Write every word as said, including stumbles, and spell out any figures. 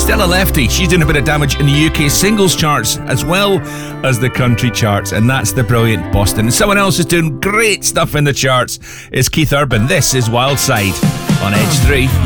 Stella Lefty, she's doing a bit of damage in the U K singles charts as well as the country charts, and that's the brilliant Boston. And someone else is doing great stuff in the charts is Keith Urban. This is Wild Side on Edge three.